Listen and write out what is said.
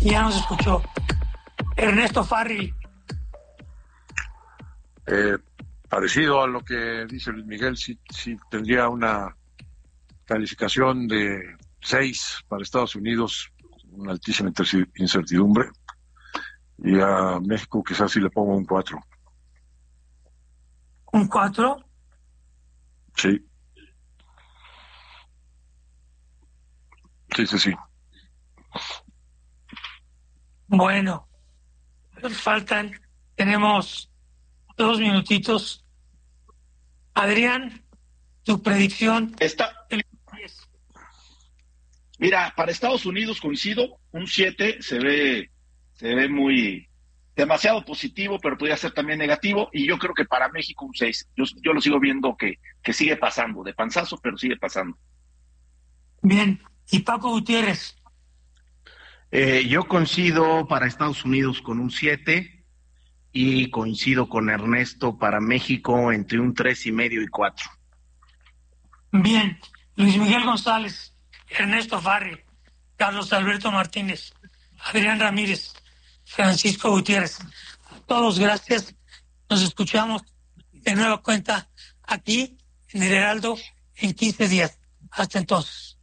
Ya nos escuchó. Ernesto Farri. Parecido a lo que dice Luis Miguel, sí tendría una calificación de 6 para Estados Unidos, una altísima incertidumbre, y a México quizás sí le pongo un 4. ¿Un 4? Sí. Sí. Bueno, tenemos 2 minutitos. Adrián, tu predicción. Mira, para Estados Unidos coincido, un 7 se ve muy demasiado positivo, pero podría ser también negativo, y yo creo que para México un 6. Yo lo sigo viendo que sigue pasando, de panzazo, pero sigue pasando. Bien, y Paco Gutiérrez. Yo coincido para Estados Unidos con un 7 y coincido con Ernesto para México entre un 3.5 y 4. Bien, Luis Miguel González, Ernesto Farri, Carlos Alberto Martínez, Adrián Ramírez, Francisco Gutiérrez. A todos gracias. Nos escuchamos de nueva cuenta aquí en el Heraldo en 15 días. Hasta entonces.